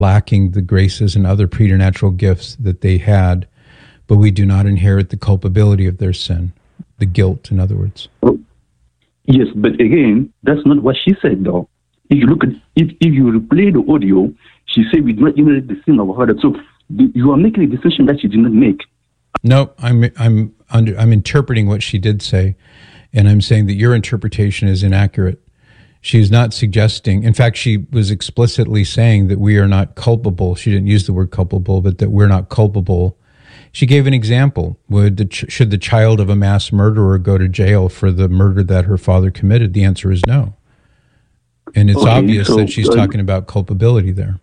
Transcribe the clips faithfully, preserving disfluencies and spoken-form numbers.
lacking the graces and other preternatural gifts that they had, but we do not inherit the culpability of their sin, the guilt, in other words. Oh, yes, but again, that's not what she said, though. If you look at, if, if you replay the audio, she said we do not inherit the sin of our father. So you are making a decision that she did not make. No, I'm I'm under I'm interpreting what she did say, and I'm saying that your interpretation is inaccurate. She's not suggesting. In fact, she was explicitly saying that we are not culpable. She didn't use the word culpable, but that we're not culpable. She gave an example. Would the ch- should the child of a mass murderer go to jail for the murder that her father committed? The answer is no. And it's okay, obvious so, that she's uh, talking about culpability there.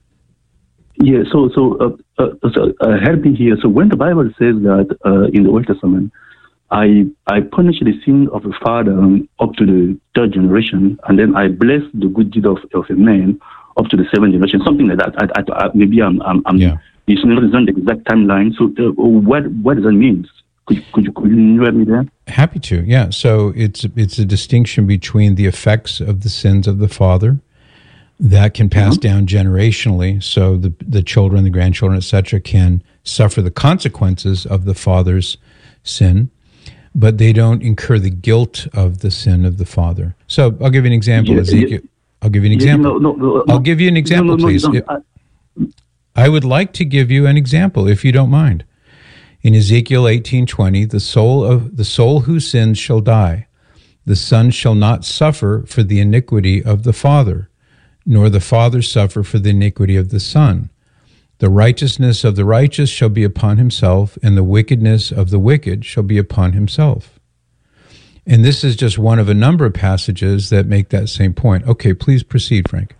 Yeah, so so, uh, uh, so uh, help me here. So when the Bible says that uh, in the Old Testament, I I punish the sin of a father um, up to the third generation, and then I bless the good deed of, of a man up to the seventh generation, something like that. I, I, I, maybe I'm I'm, I'm yeah. It's not the exact timeline. So uh, what what does that mean? Could could you could you help me there? Happy to. Yeah. So it's it's a distinction between the effects of the sins of the father that can pass mm-hmm. down generationally, so the the children, the grandchildren, et cetera, can suffer the consequences of the father's sin, but they don't incur the guilt of the sin of the father. So I'll give you an example, Yeah, Ezekiel. yeah. I'll give you an Yeah, example. no, no, no, I'll give you an example, no, no, no, please. you don't. I, I would like to give you an example, if you don't mind. In Ezekiel eighteen twenty, the soul of the soul who sins shall die. The son shall not suffer for the iniquity of the father, nor the father suffer for the iniquity of the son. The righteousness of the righteous shall be upon himself, and the wickedness of the wicked shall be upon himself. And this is just one of a number of passages that make that same point. Okay, please proceed, Frank.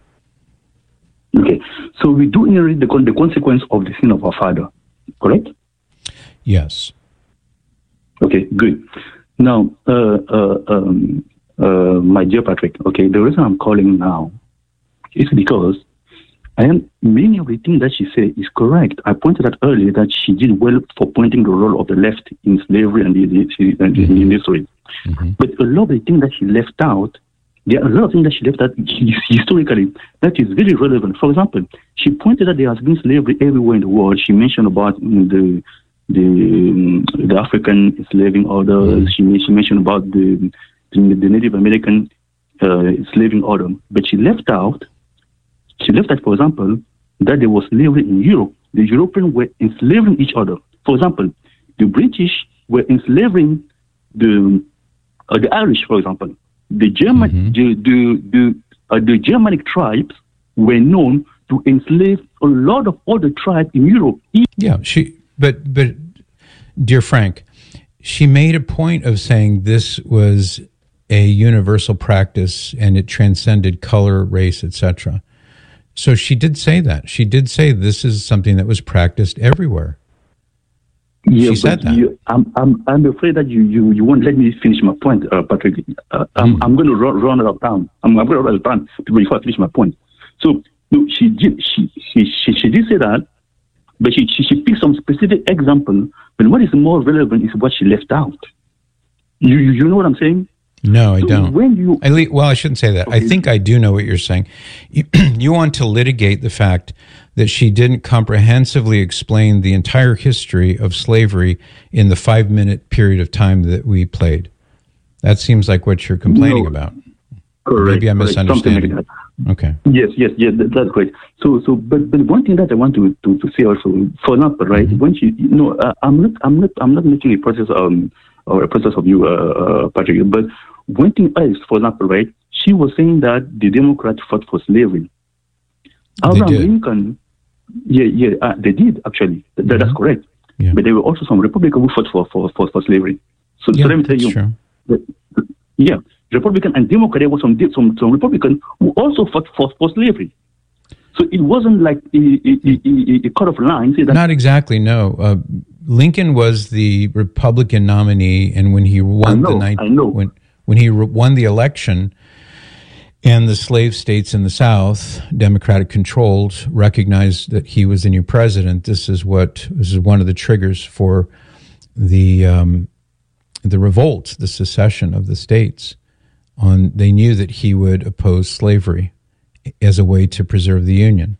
Okay, so we do inherit the, the consequence of the sin of our father, correct? Yes. Okay, good. Now, uh, uh, um, uh, my dear Patrick, okay, the reason I'm calling now is because I am many of the things that she said is correct. I pointed out earlier that she did well for pointing the role of the left in slavery and in, in, mm-hmm. in history. Mm-hmm. But a lot of the things that she left out, there are a lot of things that she left out historically that is very relevant. For example, she pointed out there has been slavery everywhere in the world. She mentioned about the the, the African enslaving orders. Mm-hmm. She, she mentioned about the, the, the Native American uh, enslaving order. But she left out, she left out, for example, that there was slavery in Europe. The Europeans were enslaving each other. For example, the British were enslaving the uh, the Irish, for example. The German, mm-hmm. the the the, uh, the Germanic tribes were known to enslave a lot of other tribes in Europe. Yeah, she. But but, dear Frank, she made a point of saying this was a universal practice and it transcended color, race, et cetera. So she did say that. She did say this is something that was practiced everywhere. Yeah, she said that. You, I'm, I'm, I'm afraid that you, you, you won't let me finish my point, uh, Patrick. Uh, I'm, mm. I'm going to run, run out of time. I'm, I'm going to run out of time before I finish my point. So no, she did she, she, she, she did say that, but she, she, she picked some specific example. But what is more relevant is what she left out. You, you, you know what I'm saying? No, I so don't. When you, I le- well, I shouldn't say that. Okay. I think I do know what you're saying. You, you want to litigate the fact that she didn't comprehensively explain the entire history of slavery in the five-minute period of time that we played. That seems like what you're complaining no. about. Correct. Maybe I'm correct. misunderstanding. Like okay. Yes, yes, yes. That, that's great. So, so, but, but one thing that I want to, to, to say also, for example, right? Mm-hmm. When she, you know, uh, I'm not, I'm not, I'm not making a process um or a process of you, uh, uh, Patrick. But one thing else, for example, right? She was saying that the Democrats fought for slavery. Abraham Lincoln, yeah, yeah, uh, they did actually. That, mm-hmm. That's correct. Yeah. But there were also some Republicans who fought for for, for, for slavery. So, yeah, so let me tell you, true. That, yeah. Republican and Democrat, there were some, some, some Republicans who also fought for, for slavery. So it wasn't like a, a, a, a cut of lines. Not exactly, no. Uh, Lincoln was the Republican nominee, and when he won know, the night, I know. when when he re- won the election, and the slave states in the South, Democratic controlled, recognized that he was the new president. This is what this is one of the triggers for the um, the revolt, the secession of the states. On they knew that he would oppose slavery as a way to preserve the Union.